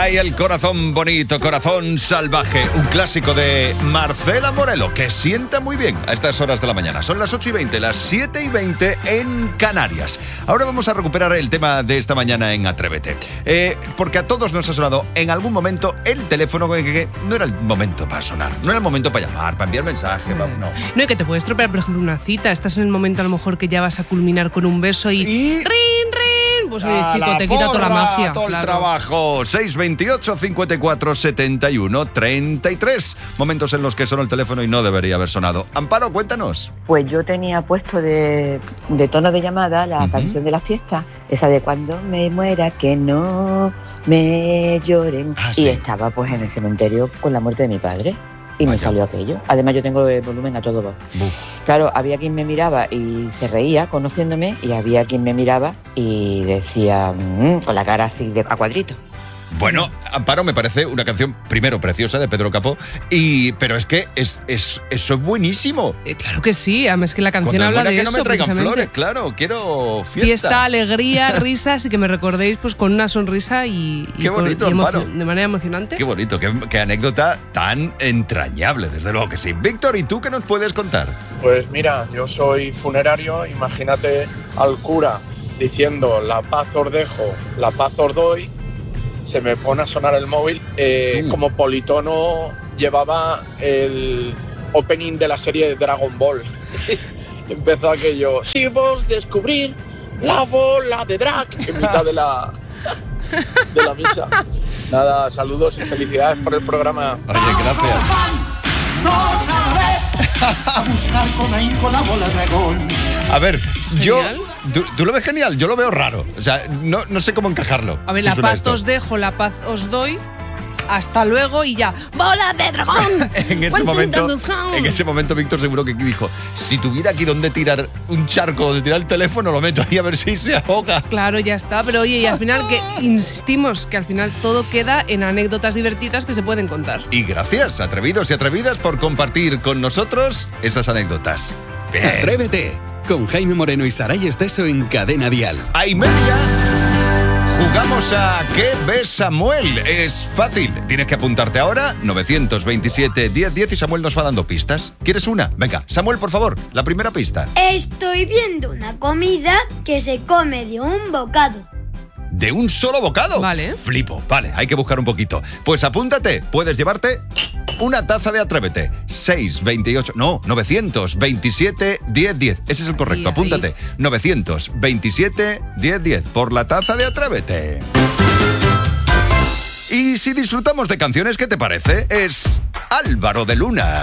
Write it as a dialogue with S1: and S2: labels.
S1: Ay, el corazón bonito, corazón salvaje. Un clásico de Marcela Morelo, que sienta muy bien a estas horas de la mañana. Son las 8:20, las 7:20 en Canarias. Ahora vamos a recuperar el tema de esta mañana en Atrévete. Porque a todos nos ha sonado en algún momento el teléfono que no era el momento para sonar. No era el momento para llamar, para enviar mensaje, no.
S2: No, y que te puede estropear, por ejemplo, una cita. Estás en el momento a lo mejor que ya vas a culminar con un beso y... ¡Rin, rin! Pues oye, chico, te quita toda la magia.
S1: Todo el trabajo. 628 54 71 33. Momentos en los que sonó el teléfono y no debería haber sonado. Amparo, cuéntanos.
S3: Pues yo tenía puesto de tono de llamada la canción de la fiesta, esa de cuando me muera que no me lloren.
S1: Sí.
S3: Y estaba pues en el cementerio con la muerte de mi padre. Y me salió aquello. Además yo tengo el volumen a todo voz. Claro, había quien me miraba y se reía conociéndome, y había quien me miraba y decía con la cara así a cuadrito.
S1: Bueno, Amparo, me parece una canción, primero, preciosa, de Pedro Capó, pero es que eso es buenísimo.
S2: Claro que sí, además que la canción
S1: Cuando
S2: habla de
S1: que
S2: eso,
S1: no me traigan
S2: precisamente.
S1: flores, claro, quiero fiesta.
S2: Fiesta, alegría, risas, y que me recordéis pues con una sonrisa y
S1: Qué bonito, Amparo.
S2: de manera emocionante.
S1: Qué bonito, qué anécdota tan entrañable, desde luego que sí. Víctor, ¿y tú qué nos puedes contar?
S4: Pues mira, yo soy funerario, imagínate al cura diciendo la paz os dejo, la paz os doy. Se me pone a sonar el móvil. Como politono llevaba el opening de la serie de Dragon Ball. Empezó aquello. Si vos descubrir la bola de drag en mitad de la misa. Nada, saludos y felicidades por el programa.
S1: Oye, gracias.
S5: A buscar con ahínco la bola dragón.
S1: A ver, ¿tú lo ves genial? Yo lo veo raro. O sea, no sé cómo encajarlo.
S2: A ver,
S1: si
S2: la
S1: suena
S2: paz
S1: esto.
S2: os dejo, la paz os doy. Hasta luego y ya. ¡Bola de dragón!
S1: En ese momento, Víctor seguro que dijo: si tuviera aquí donde tirar un charco, donde tirar el teléfono, lo meto ahí a ver si se ahoga.
S2: Claro, ya está. Pero oye, y al final que insistimos que al final todo queda en anécdotas divertidas que se pueden contar.
S1: Y gracias, atrevidos y atrevidas, por compartir con nosotros esas anécdotas. Bien.
S6: Atrévete, con Jaime Moreno y Saray Esteso en Cadena Dial.
S1: Hay media. Jugamos a ¿Qué ves, Samuel? Es fácil, tienes que apuntarte ahora, 927 1010, y Samuel nos va dando pistas. ¿Quieres una? Venga, Samuel, por favor, la primera pista.
S7: Estoy viendo una comida que se come de un bocado.
S1: ¿De un solo bocado?
S2: Vale.
S1: Flipo, vale, hay que buscar un poquito. Pues apúntate, puedes llevarte una taza de Atrévete. 927 1010. Ese es el correcto, apúntate. 927 1010 por la taza de Atrévete. Y si disfrutamos de canciones, ¿qué te parece? Es Álvaro de Luna.